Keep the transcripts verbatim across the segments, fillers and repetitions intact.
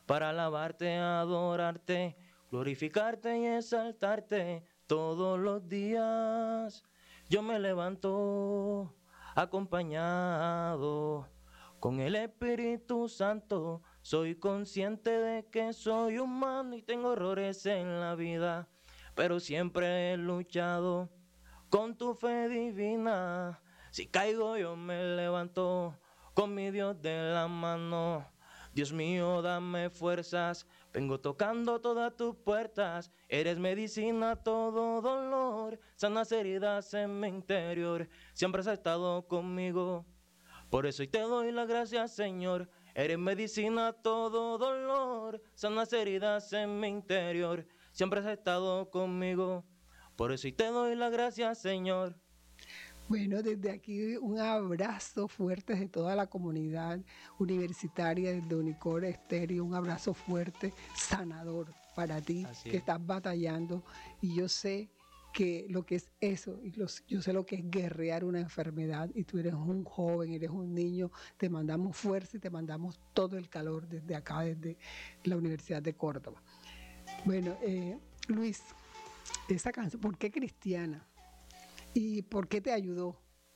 para alabarte, adorarte, glorificarte y exaltarte todos los días. Yo me levanto acompañado con el Espíritu Santo. Soy consciente de que soy humano y tengo errores en la vida, pero siempre he luchado con tu fe divina. Si caigo yo me levanto con mi Dios de la mano. Dios mío, dame fuerzas, vengo tocando todas tus puertas. Eres medicina a todo dolor, sanas heridas en mi interior. Siempre has estado conmigo, por eso hoy te doy las gracias, Señor. Eres medicina a todo dolor, sanas heridas en mi interior. Siempre has estado conmigo, por eso hoy te doy las gracias, Señor. Bueno, desde aquí un abrazo fuerte de toda la comunidad universitaria de Unicor Estéreo, un abrazo fuerte, sanador para ti, Así que es. estás batallando. Y yo sé que lo que es eso, y los, yo sé lo que es guerrear una enfermedad, y tú eres un joven, eres un niño, te mandamos fuerza y te mandamos todo el calor desde acá, desde la Universidad de Córdoba. Bueno, eh, Luis, esa canción, ¿por qué cristiana? ¿Y por qué te ayudó?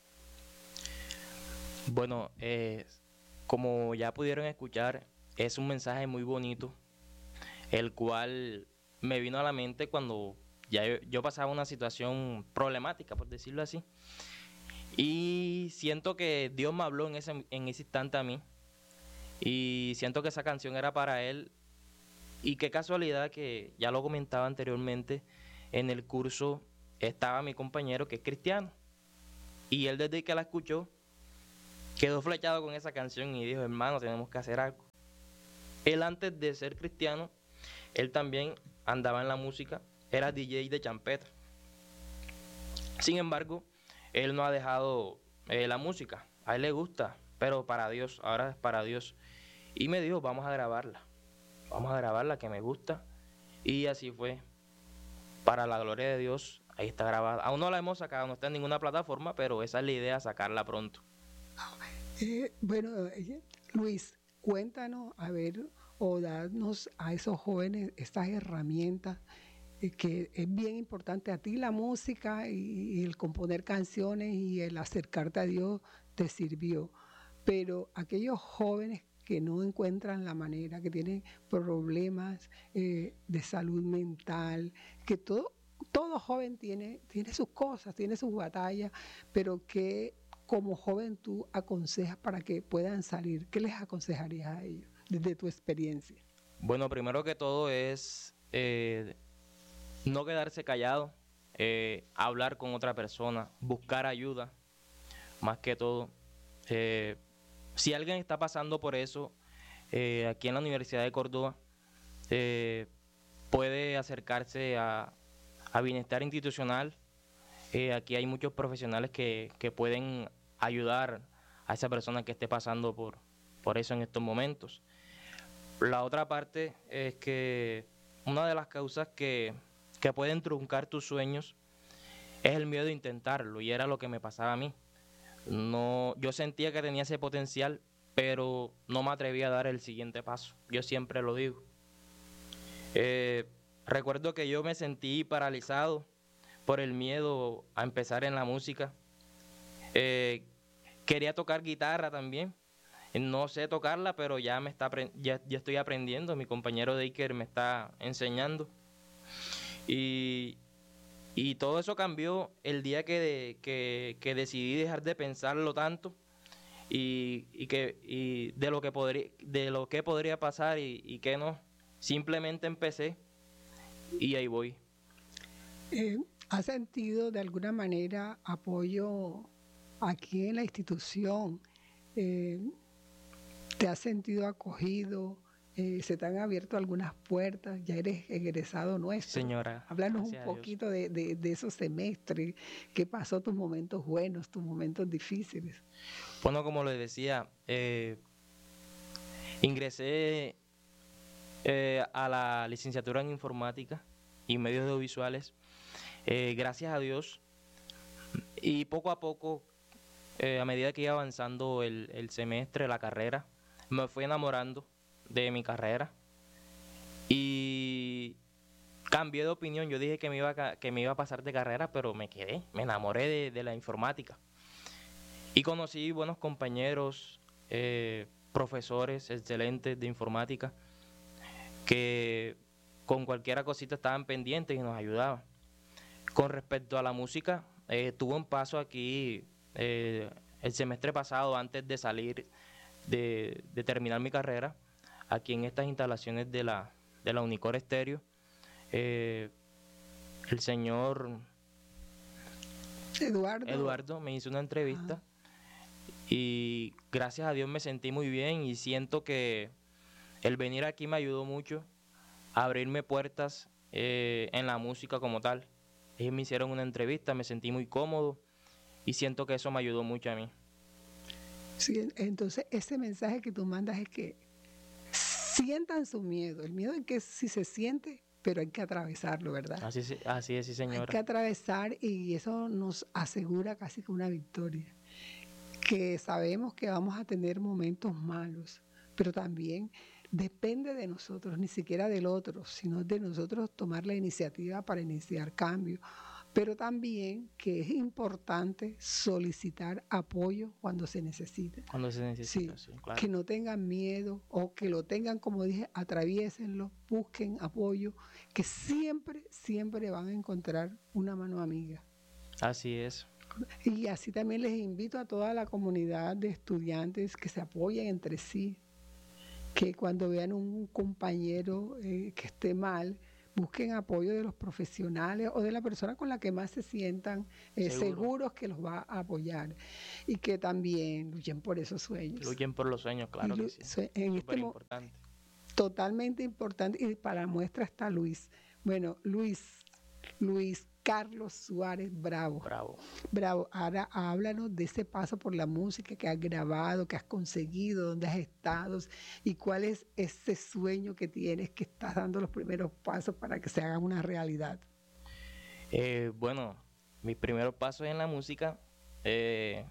Bueno, eh, como ya pudieron escuchar, es un mensaje muy bonito, el cual me vino a la mente cuando ya yo, yo pasaba una situación problemática, por decirlo así. Y siento que Dios me habló en ese, en ese instante a mí. Y siento que esa canción era para él. Y qué casualidad que ya lo comentaba anteriormente, en el curso estaba mi compañero que es cristiano. Y él desde que la escuchó quedó flechado con esa canción y dijo, hermano, tenemos que hacer algo. Él antes de ser cristiano, él también andaba en la música, era D J de champeta. Sin embargo, él no ha dejado eh, la música, a él le gusta, pero para Dios, ahora es para Dios. Y me dijo, vamos a grabarla, vamos a grabarla que me gusta. Y así fue, para la gloria de Dios, ahí está grabada. Aún no la hemos sacado, no está en ninguna plataforma, pero esa es la idea, sacarla pronto. Eh, bueno, eh, Luis, cuéntanos, a ver, o darnos a esos jóvenes estas herramientas eh, que es bien importante. A ti la música y, y el componer canciones y el acercarte a Dios te sirvió, pero aquellos jóvenes que no encuentran la manera, que tienen problemas eh, de salud mental, que todo, todo joven tiene, tiene sus cosas, tiene sus batallas, pero que como joven tú aconsejas para que puedan salir. ¿Qué les aconsejarías a ellos desde tu experiencia? Bueno, primero que todo es eh, no quedarse callado, eh, hablar con otra persona, buscar ayuda, más que todo. Eh, si alguien está pasando por eso, eh, aquí en la Universidad de Córdoba, eh, puede acercarse a, a Bienestar Institucional. Eh, aquí hay muchos profesionales que, que pueden ayudar a esa persona que esté pasando por, por eso en estos momentos. La otra parte es que una de las causas que, que pueden truncar tus sueños es el miedo de intentarlo, y era lo que me pasaba a mí. No, yo sentía que tenía ese potencial, pero no me atreví a dar el siguiente paso. Yo siempre lo digo. Eh, recuerdo que yo me sentí paralizado por el miedo a empezar en la música. Eh, quería tocar guitarra también. No sé tocarla, pero ya me está ya, ya estoy aprendiendo. Mi compañero de Iker me está enseñando. Y, y todo eso cambió el día que, de, que, que decidí dejar de pensarlo tanto y, y que y de lo que podría de lo que podría pasar y, y que no. Simplemente empecé y ahí voy. Eh, ¿Has sentido de alguna manera apoyo aquí en la institución? Eh, ¿Te has sentido acogido? Eh, ¿Se te han abierto algunas puertas? Ya eres egresado nuestro. Señora, Háblanos un gracias a Dios. poquito de, de, de esos semestres. ¿Qué pasó? Tus momentos buenos, tus momentos difíciles. Bueno, como les decía, eh, ingresé eh, a la licenciatura en informática y medios audiovisuales, eh, gracias a Dios, y poco a poco, eh, a medida que iba avanzando el, el semestre, la carrera, me fui enamorando de mi carrera. Y cambié de opinión. Yo dije que me iba a, que me iba a pasar de carrera, pero me quedé, me enamoré de, de la informática. Y conocí buenos compañeros, eh, profesores excelentes de informática, que con cualquier cosita estaban pendientes y nos ayudaban. Con respecto a la música, eh, tuve un paso aquí eh, el semestre pasado, antes de salir, de, de terminar mi carrera, aquí en estas instalaciones de la, de la Unicor Estéreo. Eh, el señor Eduardo. Eduardo me hizo una entrevista ah. y gracias a Dios me sentí muy bien y siento que el venir aquí me ayudó mucho a abrirme puertas eh, en la música como tal. Ellos me hicieron una entrevista, me sentí muy cómodo y siento que eso me ayudó mucho a mí. Sí, entonces ese mensaje que tú mandas es que sientan su miedo. El miedo es que sí se siente, pero hay que atravesarlo, ¿verdad? Así, así es, sí, señora. Hay que atravesar y eso nos asegura casi que una victoria. Que sabemos que vamos a tener momentos malos, pero también depende de nosotros, ni siquiera del otro, sino de nosotros tomar la iniciativa para iniciar cambios. Pero también que es importante solicitar apoyo cuando se necesita. Cuando se necesita, sí, sí, claro. Que no tengan miedo o que lo tengan, como dije, atraviésenlo, busquen apoyo, que siempre, siempre van a encontrar una mano amiga. Así es. Y así también les invito a toda la comunidad de estudiantes que se apoyen entre sí, que cuando vean un compañero eh, que esté mal, busquen apoyo de los profesionales o de la persona con la que más se sientan eh, Seguro. seguros que los va a apoyar. Y que también luchen por esos sueños. Luchen por los sueños, claro que sí. En este importante. Totalmente importante. Y para la muestra está Luis. Bueno, Luis, Luis Carlos Suárez Bravo. Bravo. Bravo. Ahora háblanos de ese paso por la música que has grabado, que has conseguido, dónde has estado y cuál es ese sueño que tienes, que estás dando los primeros pasos para que se haga una realidad. Eh, bueno, mis primeros pasos en la música eh,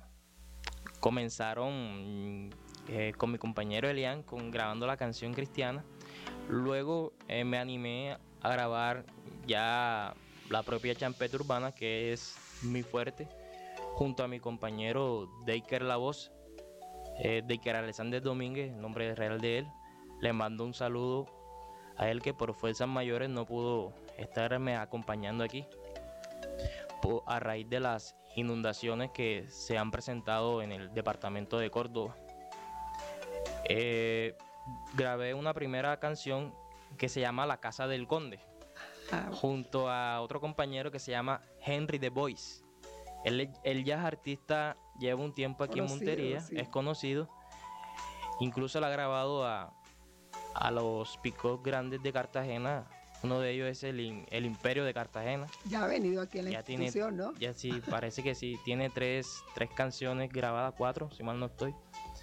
comenzaron eh, con mi compañero Elian, con, grabando la canción Cristiana. Luego eh, me animé a grabar ya la propia champeta urbana, que es mi fuerte, junto a mi compañero Deiker La Voz, eh, Deiker Alexander Domínguez, el nombre real de él. Le mando un saludo a él, que por fuerzas mayores no pudo estarme acompañando aquí por, a raíz de las inundaciones que se han presentado en el departamento de Córdoba. Eh, grabé una primera canción que se llama La Casa del Conde, Ah. junto a otro compañero que se llama Henry The Voice. Él, él ya es artista, lleva un tiempo aquí conocido, en Montería, sí. Es conocido. Incluso le ha grabado a, a los picos grandes de Cartagena. Uno de ellos es el, el Imperio de Cartagena. Ya ha venido aquí en la ya institución, tiene, ¿no? Ya sí, parece que sí. Tiene tres, tres canciones grabadas, cuatro, si mal no estoy.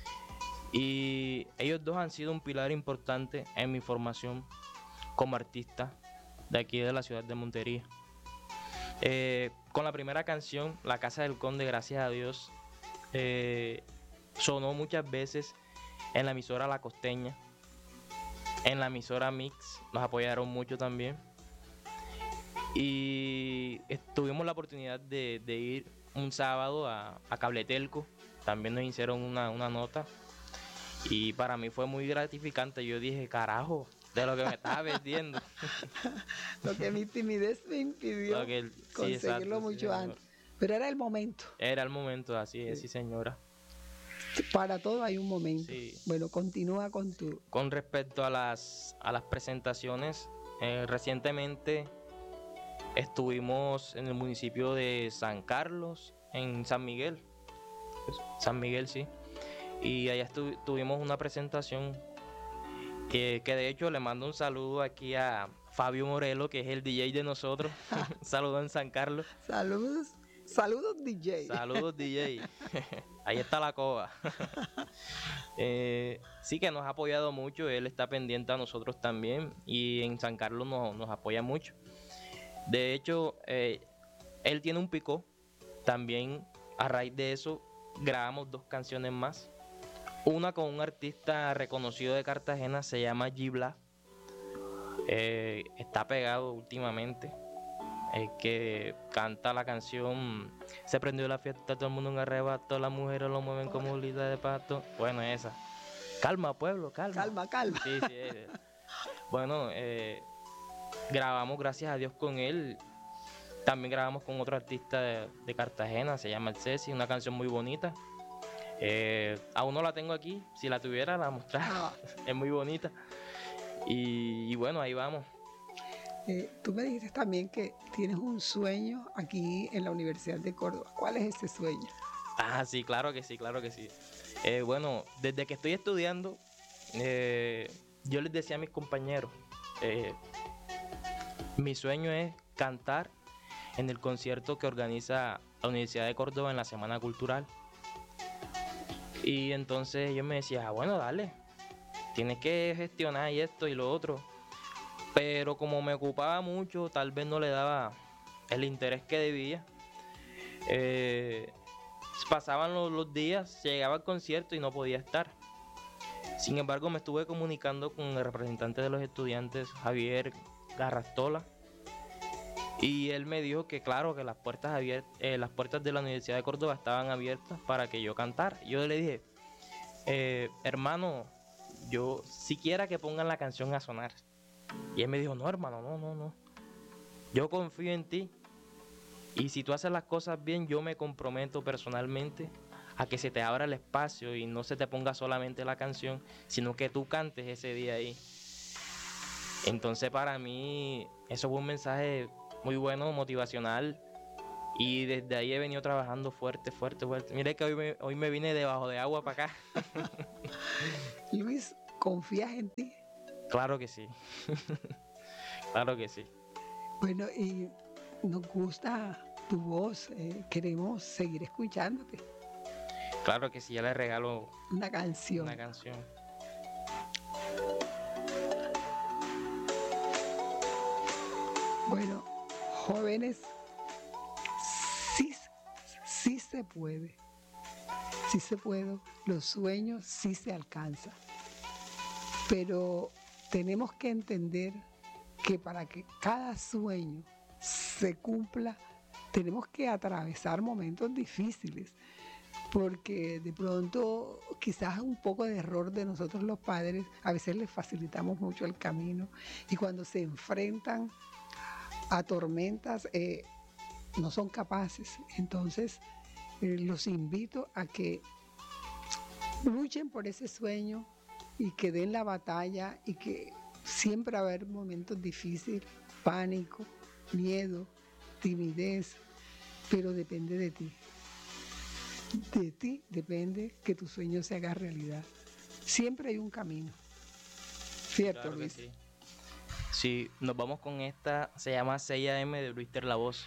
Y ellos dos han sido un pilar importante en mi formación como artista de aquí de la ciudad de Montería. Eh, con la primera canción, La Casa del Conde, gracias a Dios, eh, sonó muchas veces en la emisora La Costeña, en la emisora Mix, nos apoyaron mucho también. Y tuvimos la oportunidad de, de ir un sábado a, a Cabletelco, también nos hicieron una, una nota. Y para mí fue muy gratificante. Yo dije, carajo, de lo que me estaba perdiendo. Lo que mi timidez me impidió que, sí, conseguirlo exacto, mucho sí, antes. Pero era el momento. Era el momento, así es, sí, sí señora. Para todo hay un momento. Sí. Bueno, continúa con tu... Con respecto a las, a las presentaciones, eh, recientemente estuvimos en el municipio de San Carlos, en San Miguel. San Miguel, sí. Y allá estu- tuvimos una presentación que, que de hecho le mando un saludo aquí a Fabio Morelo, que es el D J de nosotros. Saludos en San Carlos. Saludos, saludos D J. Saludos D J. Ahí está la coba. eh, sí que nos ha apoyado mucho, él está pendiente a nosotros también y en San Carlos nos, nos apoya mucho. De hecho, eh, él tiene un pico, también a raíz de eso grabamos dos canciones más. Una con un artista reconocido de Cartagena, se llama Gibla. Eh, está pegado últimamente. El que canta la canción Se prendió la fiesta, todo el mundo en arrebato, las mujeres lo mueven como bolita de pato. Bueno, esa. Calma, pueblo, calma. Calma, calma. Sí, sí. eh. Bueno, eh, grabamos gracias a Dios con él. También grabamos con otro artista de, de Cartagena, se llama El Ceci, una canción muy bonita. Eh, aún no la tengo aquí, si la tuviera la mostrara. Ah, Es muy bonita. Y, y bueno, ahí vamos. eh, tú me dijiste también que tienes un sueño aquí en la Universidad de Córdoba. ¿Cuál es ese sueño? Ah, sí, claro que sí, claro que sí. Eh, bueno, desde que estoy estudiando, eh, yo les decía a mis compañeros, eh, mi sueño es cantar en el concierto que organiza la Universidad de Córdoba en la Semana Cultural. Y entonces yo me decía, ah, bueno, dale, tienes que gestionar y esto y lo otro. Pero como me ocupaba mucho, tal vez no le daba el interés que debía. Eh, pasaban los, los días, llegaba al concierto y no podía estar. Sin embargo, me estuve comunicando con el representante de los estudiantes, Javier Garrastola, y él me dijo que claro, que las puertas, abiert- eh, las puertas de la Universidad de Córdoba estaban abiertas para que yo cantara. Yo le dije, eh, hermano, yo siquiera que pongan la canción a sonar. Y él me dijo, no, hermano, no, no, no. Yo confío en ti. Y si tú haces las cosas bien, yo me comprometo personalmente a que se te abra el espacio y no se te ponga solamente la canción, sino que tú cantes ese día ahí. Entonces para mí eso fue un mensaje muy bueno, motivacional. Y desde ahí he venido trabajando fuerte, fuerte, fuerte. Mire que hoy me, hoy me vine debajo de agua para acá. Luis, ¿confías en ti? Claro que sí. Claro que sí. Bueno, y nos gusta tu voz, eh, queremos seguir escuchándote. Claro que sí, ya le regalo Una canción. una canción. Bueno, jóvenes, sí, sí se puede. Sí se puede. Los sueños sí se alcanzan. Pero tenemos que entender que para que cada sueño se cumpla, tenemos que atravesar momentos difíciles, porque de pronto quizás un poco de error de nosotros los padres, a veces les facilitamos mucho el camino y cuando se enfrentan a tormentas eh, no son capaces. Entonces eh, los invito a que luchen por ese sueño y que den la batalla y que siempre va a haber momentos difíciles, pánico, miedo, timidez, pero depende de ti. De ti depende que tu sueño se haga realidad. Siempre hay un camino. ¿Cierto, Claro que Luis? sí. Sí, nos vamos con esta, se llama seis a eme de Luis La Voz.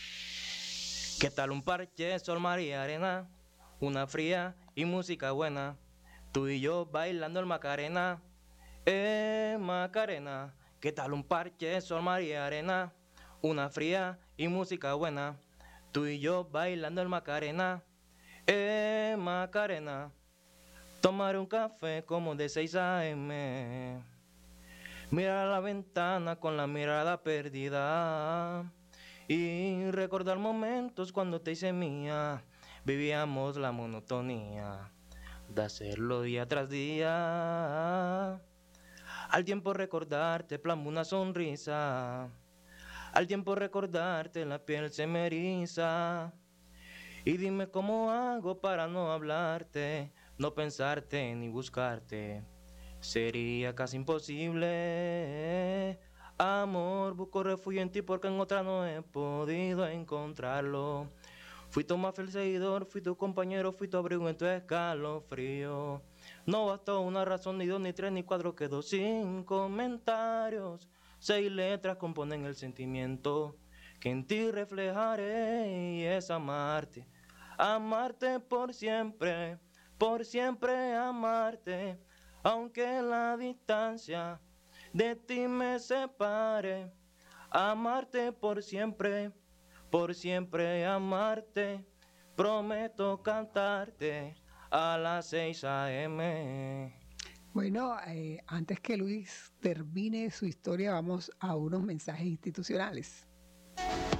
¿Qué tal un parche, sol, mar y arena? Una fría y música buena. Tú y yo bailando el Macarena. Eh, Macarena. ¿Qué tal un parche, sol, mar y arena? Una fría y música buena. Tú y yo bailando el Macarena. Eh, Macarena. Tomar un café como de seis a eme. Mirar a la ventana con la mirada perdida y recordar momentos cuando te hice mía. Vivíamos la monotonía de hacerlo día tras día. Al tiempo recordarte plasmo una sonrisa. Al tiempo recordarte la piel se me eriza. Y dime cómo hago para no hablarte, no pensarte ni buscarte. Sería casi imposible. Amor, busco refugio en ti porque en otra no he podido encontrarlo. Fui tu más fiel seguidor, fui tu compañero, fui tu abrigo en tu escalofrío. No bastó una razón, ni dos, ni tres, ni cuatro, quedó sin comentarios. Seis letras componen el sentimiento que en ti reflejaré y es amarte. Amarte por siempre, por siempre amarte. Aunque la distancia de ti me separe, amarte por siempre, por siempre amarte, prometo cantarte a las seis a eme. Bueno, eh, antes que Luis termine su historia, vamos a unos mensajes institucionales.